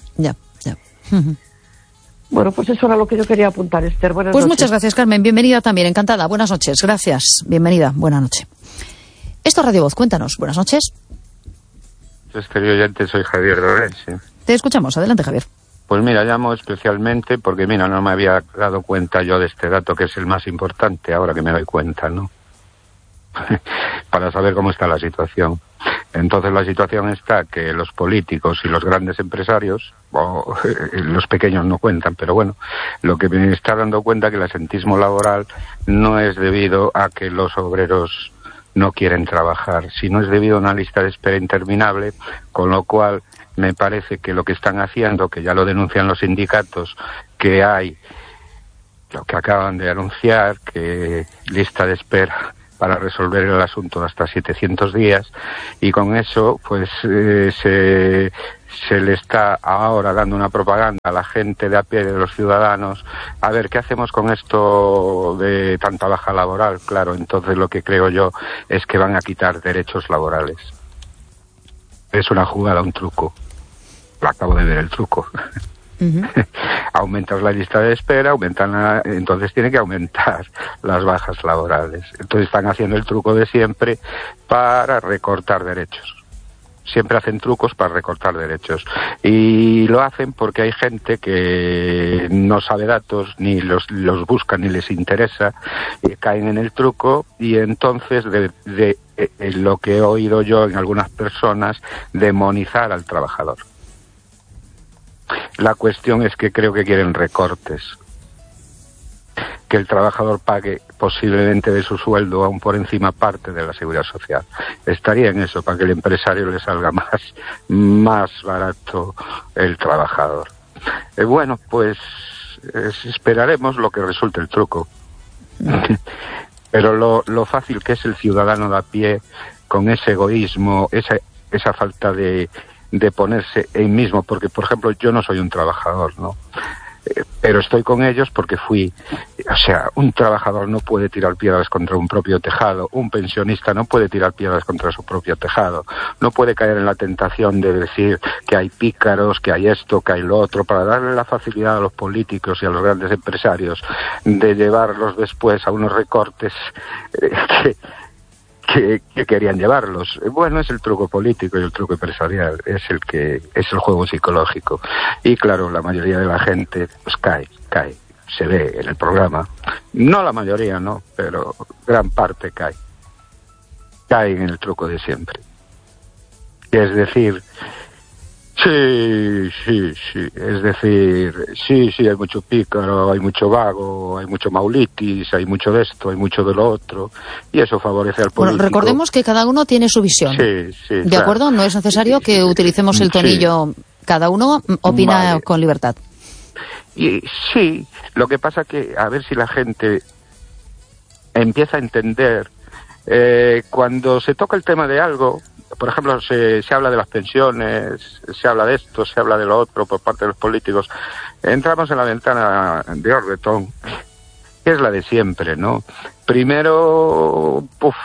Bueno, pues eso era lo que yo quería apuntar, Esther. Buenas noches. Muchas gracias, Carmen. Bienvenida también, encantada. Buenas noches, gracias. Bienvenida, buenas noches. Esto es Radio Voz, cuéntanos. Buenas noches. Querido oyente, soy Javier Lorenzi. Te escuchamos, adelante, Javier. Pues mira, llamo especialmente porque, no me había dado cuenta yo de este dato, que es el más importante ahora que me doy cuenta, ¿no? Para saber cómo está la situación. Entonces la situación está que los políticos y los grandes empresarios, los pequeños no cuentan, pero lo que me está dando cuenta que el asentismo laboral no es debido a que los obreros no quieren trabajar, sino es debido a una lista de espera interminable, con lo cual me parece que lo que están haciendo, que ya lo denuncian los sindicatos, que hay lo que acaban de anunciar, que lista de espera para resolver el asunto de hasta 700 días, y con eso pues se le está ahora dando una propaganda a la gente de a pie, de los ciudadanos, a ver qué hacemos con esto de tanta baja laboral. Claro, entonces lo que creo yo es que van a quitar derechos laborales. Es una jugada, un truco. Acabo de ver el truco. Aumentas la lista de espera, entonces tiene que aumentar las bajas laborales. Entonces están haciendo el truco de siempre para recortar derechos. Siempre hacen trucos para recortar derechos. Y lo hacen porque hay gente que no sabe datos, ni los busca, ni les interesa, y caen en el truco, y entonces de lo que he oído yo en algunas personas, demonizar al trabajador. La cuestión es que creo que quieren recortes. Que el trabajador pague posiblemente de su sueldo aún por encima parte de la seguridad social. Estaría en eso, para que el empresario le salga más barato el trabajador. Bueno, pues esperaremos lo que resulte el truco. Pero lo fácil que es el ciudadano de a pie, con ese egoísmo, esa falta de ponerse en mismo, porque por ejemplo yo no soy un trabajador, ¿no? Pero estoy con ellos porque un trabajador no puede tirar piedras contra un propio tejado, un pensionista no puede tirar piedras contra su propio tejado, no puede caer en la tentación de decir que hay pícaros, que hay esto, que hay lo otro, para darle la facilidad a los políticos y a los grandes empresarios de llevarlos después a unos recortes que querían llevarlos. Bueno, es el truco político y el truco empresarial, es el juego psicológico. Y claro, la mayoría de la gente pues cae, se ve en el programa. No la mayoría, no, pero gran parte cae en el truco de siempre. Es decir, sí, es decir, sí, hay mucho pícaro, hay mucho vago, hay mucho maulitis, hay mucho de esto, hay mucho de lo otro, y eso favorece al político. Bueno, recordemos que cada uno tiene su visión. Sí, ¿De claro. acuerdo? No es necesario que utilicemos el tonillo. Sí. Cada uno opina con libertad. Y sí, lo que pasa que a ver si la gente empieza a entender cuando se toca el tema de algo. Por ejemplo, se habla de las pensiones, se habla de esto, se habla de lo otro por parte de los políticos. Entramos en la ventana de Orletón, que es la de siempre, ¿no? Primero,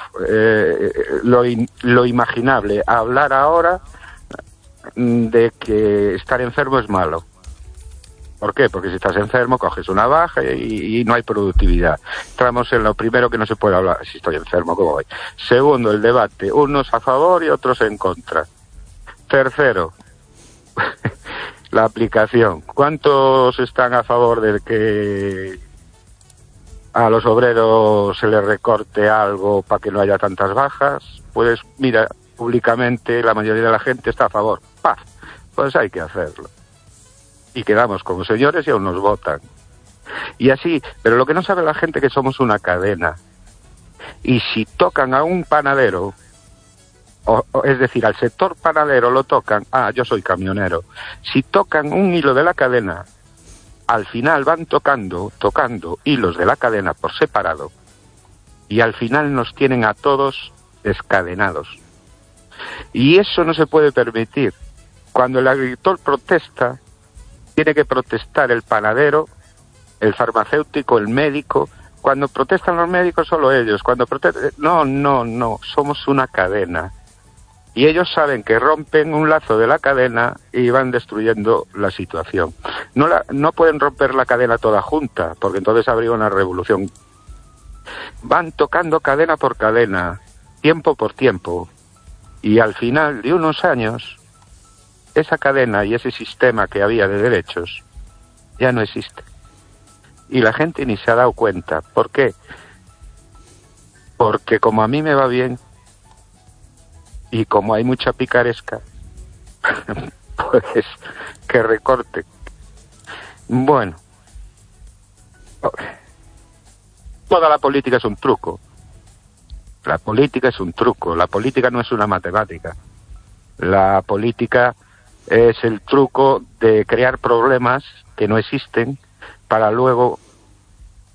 lo imaginable, hablar ahora de que estar enfermo es malo. ¿Por qué? Porque si estás enfermo coges una baja y no hay productividad. Entramos en lo primero que no se puede hablar. Si estoy enfermo, ¿cómo voy? Segundo, el debate. Unos a favor y otros en contra. Tercero, la aplicación. ¿Cuántos están a favor de que a los obreros se les recorte algo para que no haya tantas bajas? Pues mira, públicamente la mayoría de la gente está a favor. ¡Paf! Pues hay que hacerlo. Y quedamos como señores y aún nos votan. Y así, pero lo que no sabe la gente es que somos una cadena. Y si tocan a un panadero, es decir, al sector panadero lo tocan, yo soy camionero. Si tocan un hilo de la cadena, al final van tocando hilos de la cadena por separado. Y al final nos tienen a todos descadenados. Y eso no se puede permitir. Cuando el agricultor protesta, tiene que protestar el panadero, el farmacéutico, el médico. Cuando protestan los médicos, solo ellos. Cuando protestan... No. Somos una cadena. Y ellos saben que rompen un lazo de la cadena y van destruyendo la situación. No pueden romper la cadena toda junta, porque entonces habría una revolución. Van tocando cadena por cadena, tiempo por tiempo. Y al final de unos años, esa cadena y ese sistema que había de derechos ya no existe. Y la gente ni se ha dado cuenta. ¿Por qué? Porque como a mí me va bien y como hay mucha picaresca, pues que recorte. Bueno, toda la política es un truco. La política es un truco. La política no es una matemática. La política es el truco de crear problemas que no existen para luego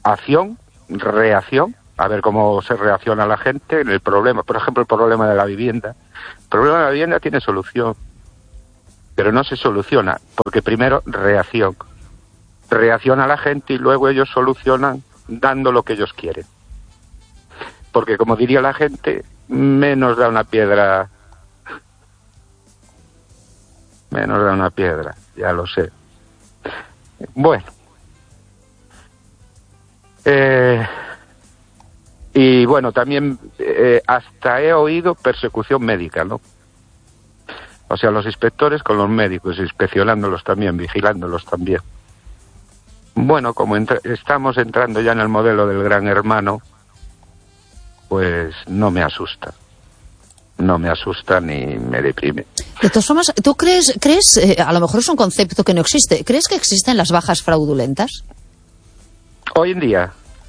acción, reacción, a ver cómo se reacciona la gente en el problema. Por ejemplo, el problema de la vivienda. El problema de la vivienda tiene solución, pero no se soluciona, porque primero reacciona la gente y luego ellos solucionan dando lo que ellos quieren. Porque, como diría la gente, menos da una piedra, ya lo sé. Bueno. Y bueno, también hasta he oído persecución médica, ¿no? O sea, los inspectores con los médicos, inspeccionándolos también, vigilándolos también. Bueno, como estamos entrando ya en el modelo del gran hermano, pues no me asusta ni me deprime. De todas formas, ¿tú crees, a lo mejor es un concepto que no existe, ¿crees que existen las bajas fraudulentas? Hoy en día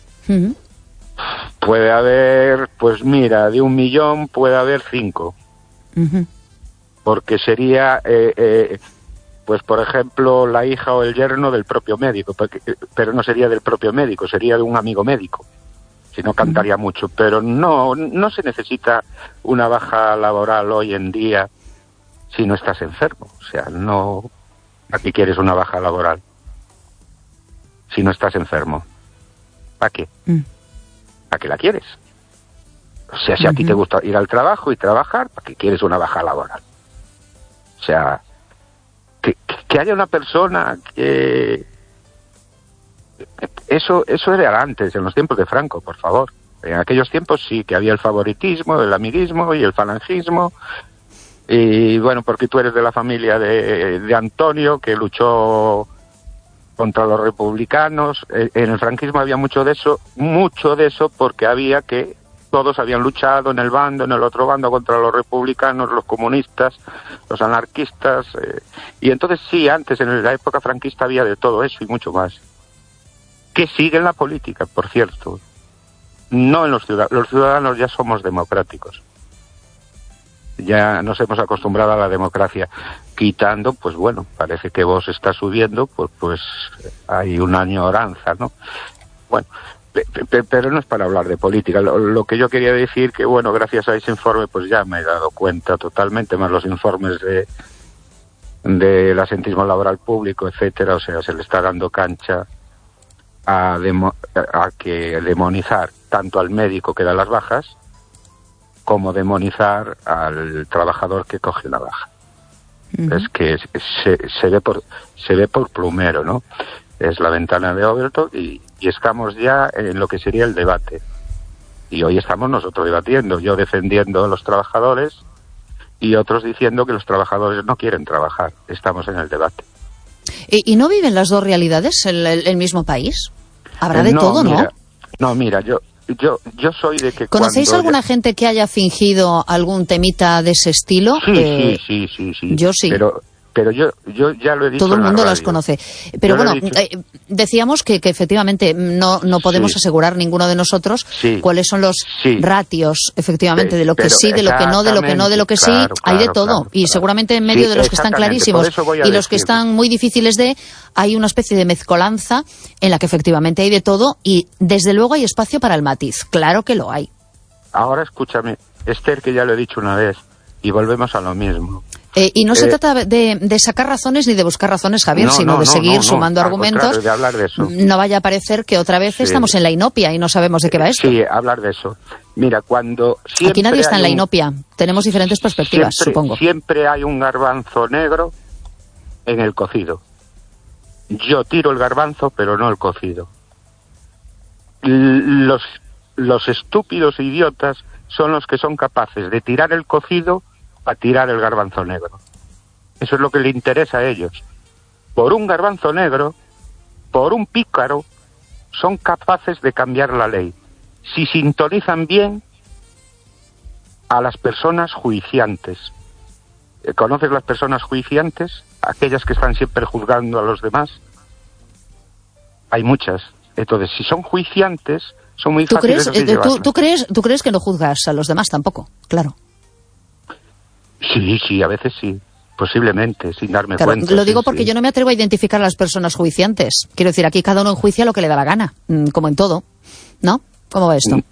puede haber, pues mira, de 1 millón puede haber 5. Porque sería, pues por ejemplo, la hija o el yerno del propio médico, pero no sería del propio médico, sería de un amigo médico. Si no, cantaría mucho. Pero no se necesita una baja laboral hoy en día si no estás enfermo. O sea, no, ¿a qué quieres una baja laboral si no estás enfermo? ¿Para qué? ¿Para qué la quieres? O sea, si a ti te gusta ir al trabajo y trabajar, ¿para qué quieres una baja laboral? O sea, que haya una persona que... Eso era antes, en los tiempos de Franco, por favor. En aquellos tiempos sí que había el favoritismo, el amiguismo y el falangismo. Y bueno, porque tú eres de la familia de Antonio, que luchó contra los republicanos. En el franquismo había mucho de eso, porque había que todos habían luchado en el otro bando contra los republicanos, los comunistas, los anarquistas. Y entonces sí, antes en la época franquista había de todo eso y mucho más. Que sigue en la política, por cierto. No en los ciudadanos. Los ciudadanos ya somos democráticos. Ya nos hemos acostumbrado a la democracia. Quitando, pues bueno, parece que Vox está subiendo, pues hay una añoranza, ¿no? Bueno, pero no es para hablar de política. Lo que yo quería decir, que bueno, gracias a ese informe, pues ya me he dado cuenta totalmente, más los informes del asentismo laboral público, etcétera. O sea, se le está dando cancha a que demonizar tanto al médico que da las bajas como demonizar al trabajador que coge la baja. Es que se ve por plumero, ¿no? Es la ventana de Overton y estamos ya en lo que sería el debate. Y hoy estamos nosotros debatiendo, yo defendiendo a los trabajadores y otros diciendo que los trabajadores no quieren trabajar. Estamos en el debate. ¿Y no viven las dos realidades en el mismo país? Habrá de todo, ¿no? No, mira, yo soy de que... ¿Conocéis alguna gente que haya fingido algún temita de ese estilo? Sí. Yo sí. Pero yo ya lo he dicho. Todo el mundo las conoce. Pero bueno, decíamos que efectivamente no podemos asegurar ninguno de nosotros cuáles son los ratios, efectivamente, de lo que sí, de lo que no, de lo que no, de lo que sí. Hay de todo. Y seguramente en medio de los que están clarísimos y los que están muy difíciles hay una especie de mezcolanza en la que efectivamente hay de todo y desde luego hay espacio para el matiz. Claro que lo hay. Ahora escúchame, Esther, que ya lo he dicho una vez, y volvemos a lo mismo. Y no se trata de sacar razones ni de buscar razones, Javier, sino de seguir sumando argumentos. De hablar de eso. No vaya a parecer que otra vez estamos en la inopia y no sabemos de qué va esto. Sí, hablar de eso. Mira, cuando... Aquí nadie está en la inopia. Tenemos diferentes perspectivas, supongo. Siempre hay un garbanzo negro en el cocido. Yo tiro el garbanzo, pero no el cocido. Los estúpidos idiotas son los que son capaces de tirar el cocido a tirar el garbanzo negro. Eso es lo que le interesa a ellos. Por un garbanzo negro, por un pícaro, son capaces de cambiar la ley. Si sintonizan bien a las personas juiciantes. ¿Conoces las personas juiciantes? Aquellas que están siempre juzgando a los demás. Hay muchas. Entonces, si son juiciantes, son muy fáciles de llevar. ¿Tú crees que no juzgas a los demás tampoco? Claro. Sí, a veces sí. Posiblemente, sin darme claro, cuenta. Lo digo porque yo no me atrevo a identificar a las personas juiciantes. Quiero decir, aquí cada uno enjuicia lo que le da la gana, como en todo, ¿no? ¿Cómo va esto?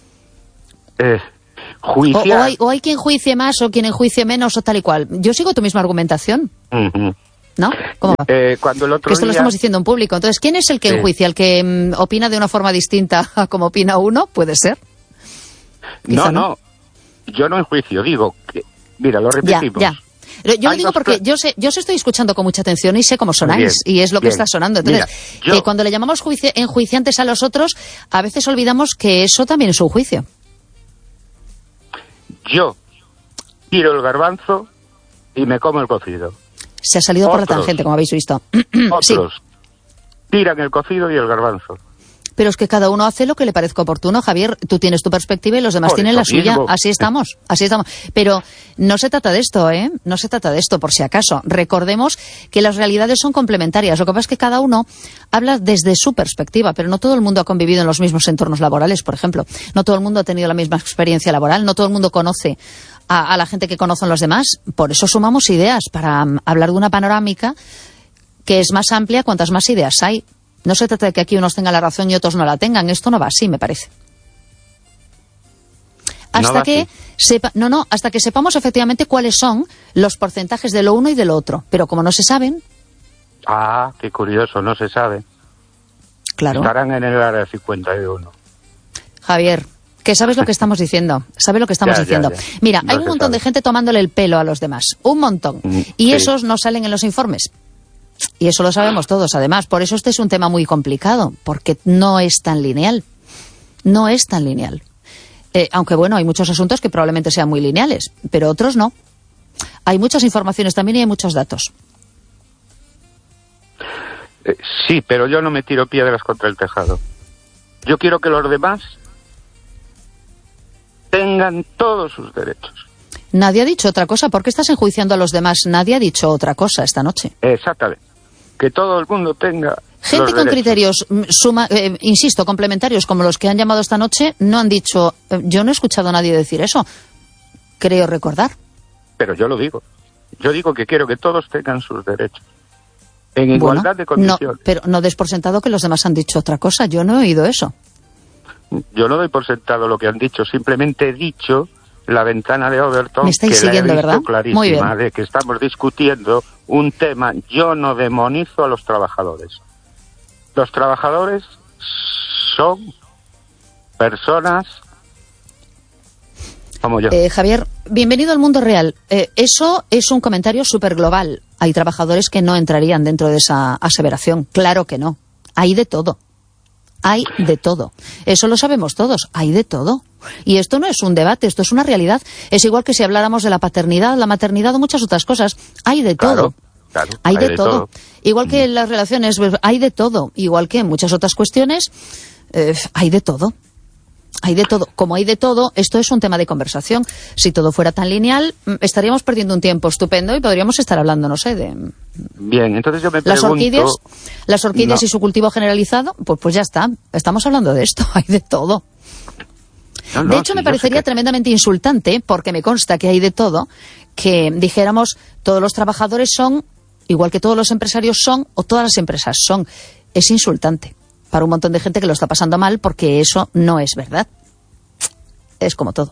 Juiciar... O hay quien juicie más o quien enjuicie menos o tal y cual. Yo sigo tu misma argumentación. ¿No? ¿Cómo va? Cuando el otro que esto día... lo estamos diciendo en público. Entonces, ¿quién es el que enjuicia? ¿El que opina de una forma distinta a como opina uno? ¿Puede ser? No. Yo no enjuicio, digo que... Mira, lo repetimos. Ya. Yo lo digo porque yo os estoy escuchando con mucha atención y sé cómo sonáis, y es lo que está sonando. Entonces, mira, cuando le llamamos enjuiciantes a los otros, a veces olvidamos que eso también es un juicio. Yo tiro el garbanzo y me como el cocido. Se ha salido por la tangente, como habéis visto. Otros tiran el cocido y el garbanzo. Pero es que cada uno hace lo que le parezca oportuno, Javier. Tú tienes tu perspectiva y los demás tienen la suya. Así estamos. Pero no se trata de esto, ¿eh? No se trata de esto, por si acaso. Recordemos que las realidades son complementarias. Lo que pasa es que cada uno habla desde su perspectiva, pero no todo el mundo ha convivido en los mismos entornos laborales, por ejemplo. No todo el mundo ha tenido la misma experiencia laboral. No todo el mundo conoce a la gente que conocen los demás. Por eso sumamos ideas, para hablar de una panorámica que es más amplia cuantas más ideas hay. No se trata de que aquí unos tengan la razón y otros no la tengan. Esto no va así, me parece. Hasta que sepamos efectivamente cuáles son los porcentajes de lo uno y de lo otro. Pero como no se saben... Ah, qué curioso, no se sabe. Claro. Estarán en el área 51. Javier, que sabes lo que estamos diciendo. ¿Sabes lo que estamos diciendo? Ya. Mira, no hay un montón de gente tomándole el pelo a los demás. Un montón. Y esos no salen en los informes. Y eso lo sabemos todos, además. Por eso este es un tema muy complicado, porque no es tan lineal. No es tan lineal. Aunque, bueno, hay muchos asuntos que probablemente sean muy lineales, pero otros no. Hay muchas informaciones también y hay muchos datos. Sí, pero yo no me tiro piedras contra el tejado. Yo quiero que los demás tengan todos sus derechos. Nadie ha dicho otra cosa. ¿Por qué estás enjuiciando a los demás? Nadie ha dicho otra cosa esta noche. Exactamente. Que todo el mundo tenga gente con criterios, insisto, complementarios como los que han llamado esta noche, no han dicho... Yo no he escuchado a nadie decir eso. Creo recordar. Pero yo lo digo. Yo digo que quiero que todos tengan sus derechos. En igualdad de condiciones. No, pero no des por sentado que los demás han dicho otra cosa. Yo no he oído eso. Yo no doy por sentado lo que han dicho. Simplemente he dicho... la ventana de Overton, me estáis que siguiendo, la he visto, ¿verdad? clarísima, Muy bien. De que estamos discutiendo un tema. Yo no demonizo a los trabajadores. Los trabajadores son personas como yo. Javier, bienvenido al mundo real. Eso es un comentario súper global. Hay trabajadores que no entrarían dentro de esa aseveración. Claro que no. Hay de todo. Hay de todo. Eso lo sabemos todos. Hay de todo. Y esto no es un debate, esto es una realidad. Es igual que si habláramos de la paternidad, la maternidad o muchas otras cosas. Hay de todo. Claro, hay de todo. Igual que en las relaciones, hay de todo. Igual que en muchas otras cuestiones, hay de todo. Hay de todo. Como hay de todo, esto es un tema de conversación. Si todo fuera tan lineal, estaríamos perdiendo un tiempo estupendo y podríamos estar hablando, no sé, de... Bien, entonces yo me pregunto... Las orquídeas y su cultivo generalizado, pues ya está. Estamos hablando de esto. Hay de todo. De hecho, me parecería tremendamente insultante, porque me consta que hay de todo, que dijéramos todos los trabajadores son, igual que todos los empresarios son, o todas las empresas son. Es insultante para un montón de gente que lo está pasando mal, porque eso no es verdad. Es como todo.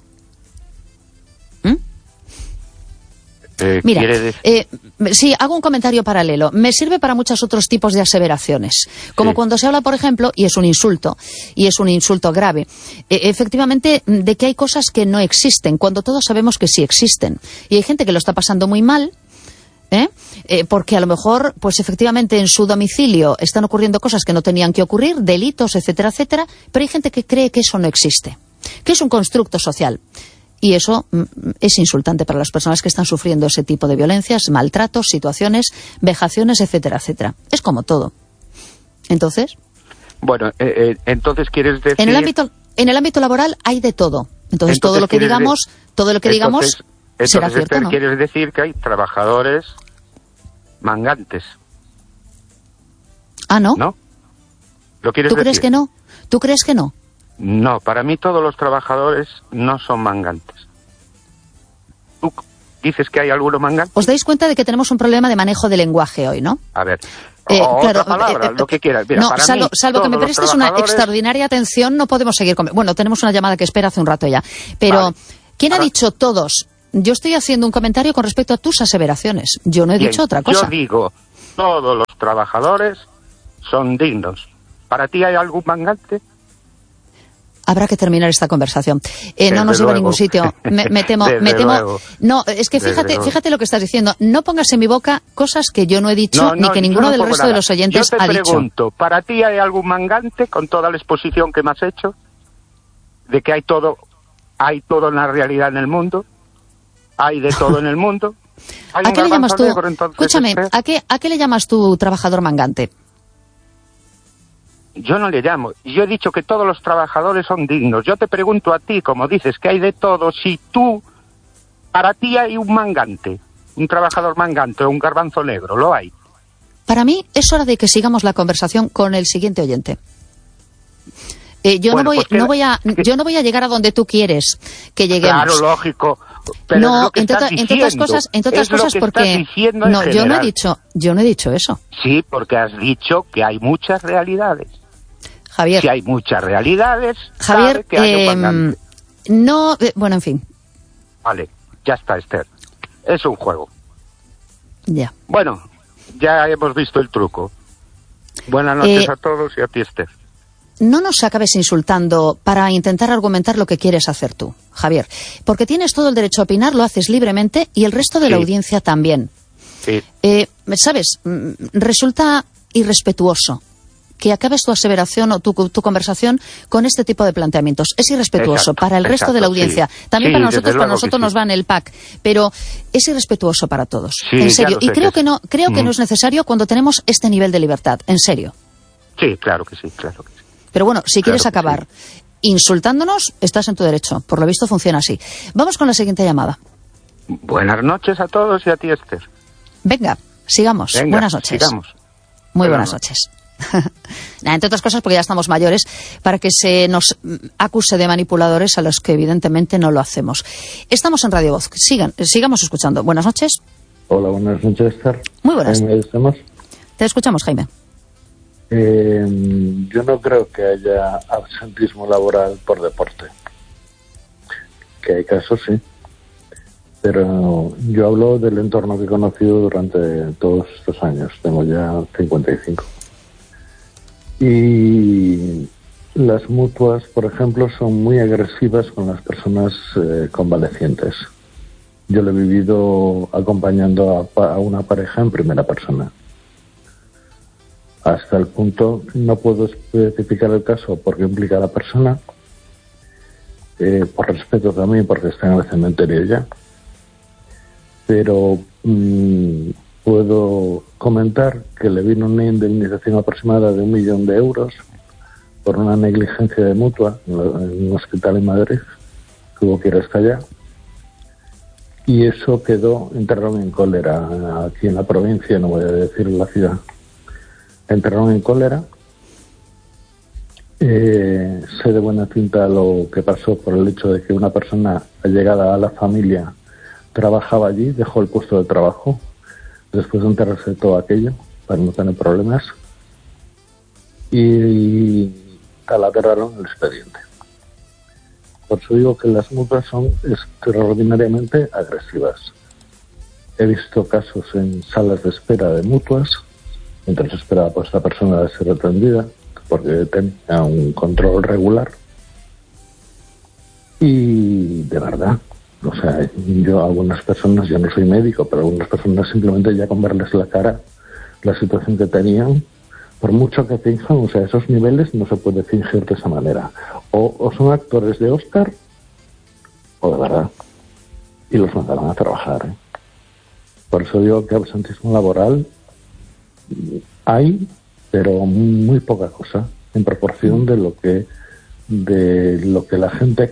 Mira, sí, hago un comentario paralelo. Me sirve para muchos otros tipos de aseveraciones. Como cuando se habla, por ejemplo, y es un insulto grave, efectivamente, de que hay cosas que no existen, cuando todos sabemos que sí existen. Y hay gente que lo está pasando muy mal, porque a lo mejor, pues efectivamente, en su domicilio están ocurriendo cosas que no tenían que ocurrir, delitos, etcétera, etcétera, pero hay gente que cree que eso no existe, que es un constructo social. Y eso es insultante para las personas que están sufriendo ese tipo de violencias, maltratos, situaciones, vejaciones, etcétera, etcétera. Es como todo. Entonces... Bueno, entonces quieres decir... En el ámbito laboral hay de todo. Entonces todo lo que digamos será cierto, ¿no? Quieres decir que hay trabajadores mangantes. Ah, ¿no? ¿No? ¿Lo quieres decir? ¿Tú crees que no? No, para mí todos los trabajadores no son mangantes. dices que hay alguno mangante. Os dais cuenta de que tenemos un problema de manejo de lenguaje hoy, ¿no? A ver, claro, otra palabra, lo que quieras. Mira, no, para salvo que me prestes una extraordinaria atención, no podemos seguir con... Bueno, tenemos una llamada que espera hace un rato ya. Pero, vale. ¿Quién ha dicho todos? Yo estoy haciendo un comentario con respecto a tus aseveraciones. Yo no he dicho otra cosa. Yo digo, todos los trabajadores son dignos. ¿Para ti hay algún mangante? Habrá que terminar esta conversación. No nos lleva a ningún sitio. Me temo. No, es que fíjate lo que estás diciendo. No pongas en mi boca cosas que yo no he dicho, ni que ninguno del resto de los oyentes ha dicho. Yo te pregunto, ¿para ti hay algún mangante con toda la exposición que me has hecho? De que hay todo en la realidad en el mundo. Hay de todo en el mundo. ¿A qué le llamas tú? Escúchame, ¿a qué le llamas tú trabajador mangante? Yo no le llamo. Yo he dicho que todos los trabajadores son dignos. Yo te pregunto a ti, como dices que hay de todo, si para ti hay un mangante, un trabajador mangante o un garbanzo negro, ¿lo hay? Para mí es hora de que sigamos la conversación con el siguiente oyente. Yo no voy a llegar a donde tú quieres que lleguemos. Claro, lógico. Pero no, entre otras cosas porque no, yo no he dicho eso. Sí, porque has dicho que hay muchas realidades. Javier. Si hay muchas realidades, Javier, que hay un mangante. No, bueno, en fin. Vale, ya está, Esther. Es un juego. Ya. Bueno, ya hemos visto el truco. Buenas noches a todos y a ti, Esther. No nos acabes insultando para intentar argumentar lo que quieres hacer tú, Javier. Porque tienes todo el derecho a opinar, lo haces libremente y el resto de la audiencia también. Sí. ¿Sabes? Resulta irrespetuoso que acabes tu aseveración o tu conversación con este tipo de planteamientos. Es irrespetuoso para el resto de la audiencia. Sí. También para nosotros nos va en el pack. Pero es irrespetuoso para todos. Sí, en serio. Y creo que no es necesario cuando tenemos este nivel de libertad. En serio. Sí, claro que sí. Pero bueno, si quieres acabar insultándonos, estás en tu derecho. Por lo visto funciona así. Vamos con la siguiente llamada. Buenas noches a todos y a ti, Esther. Venga, sigamos. Buenas noches. Sigamos. Muy buenas noches. Entre otras cosas porque ya estamos mayores, para que se nos acuse de manipuladores a los que evidentemente no lo hacemos. Estamos en Radio Voz. Sigamos escuchando. Buenas noches. Hola, buenas noches, Esther. Muy buenas. ¿Estamos? Te escuchamos, Jaime. Yo no creo que haya absentismo laboral por deporte. Que hay casos, sí. Pero yo hablo del entorno que he conocido durante todos estos años. Tengo ya 55. Y las mutuas, por ejemplo, son muy agresivas con las personas convalecientes. Yo lo he vivido acompañando a una pareja en primera persona. Hasta el punto, no puedo especificar el caso porque implica a la persona, por respeto también porque está en el cementerio ya, pero puedo comentar que le vino una indemnización aproximada de 1 millón de euros por una negligencia de mutua en un hospital en Madrid, que hubo que ir hasta allá, y eso quedó enterrado en cólera aquí en la provincia, no voy a decir la ciudad. Entraron en cólera. Sé de buena tinta lo que pasó por el hecho de que una persona allegada a la familia trabajaba allí, dejó el puesto de trabajo después de enterrarse todo aquello para no tener problemas y taladraron el expediente. Por eso digo que las mutuas son extraordinariamente agresivas. He visto casos en salas de espera de mutuas mientras esperaba por esta persona de ser atendida, porque tenía un control regular. Y de verdad, o sea, algunas personas, yo no soy médico, pero algunas personas simplemente ya con verles la cara, la situación que tenían, por mucho que finjan, o sea, esos niveles no se puede fingir de esa manera. O son actores de Oscar, o de verdad. Y los mandaron a trabajar, ¿eh? Por eso digo que absentismo laboral hay, pero muy poca cosa en proporción de lo que la gente